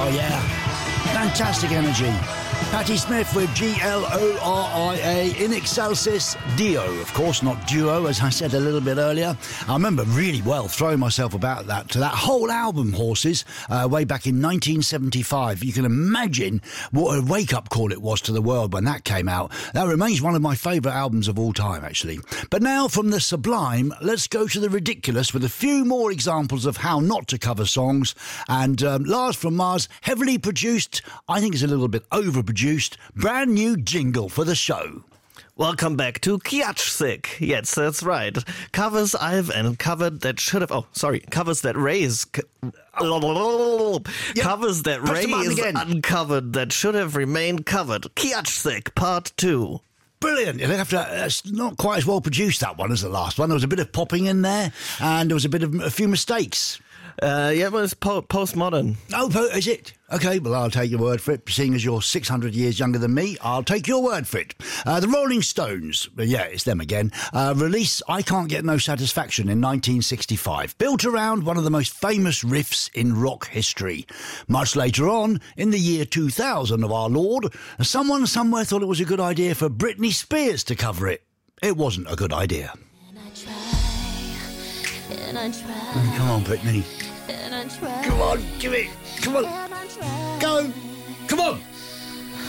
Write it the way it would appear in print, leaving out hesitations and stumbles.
Oh, yeah. Fantastic energy. Patti Smith with Gloria in excelsis Dio. Of course, not duo, as I said a little bit earlier. I remember really well throwing myself about to that whole album, Horses, way back in 1975. You can imagine what a wake-up call it was to the world when that came out. That remains one of my favourite albums of all time, actually. But now, from the sublime, let's go to the ridiculous with a few more examples of how not to cover songs. And Lars from Mars, heavily produced, I think it's a little bit overproduced, brand new jingle for the show. Welcome back to Kiatschzik. Yes, that's right. Covers I've uncovered that should have... Oh, sorry. Covers that raise... Covers that raise uncovered that should have remained covered. Kiatschzik, part 2. Brilliant. It's not quite as well produced, that one, as the last one. There was a bit of popping in there, and there was a few mistakes. But it's postmodern. Oh, is it? Okay, well, I'll take your word for it. Seeing as you're 600 years younger than me, I'll take your word for it. The Rolling Stones, yeah, it's them again, release I Can't Get No Satisfaction in 1965, built around one of the most famous riffs in rock history. Much later on, in the year 2000 of our Lord, someone somewhere thought it was a good idea for Britney Spears to cover it. It wasn't a good idea. And I try, Come on, Britney. and I try, Come on, do it. Come on. and I try. Go. Come on.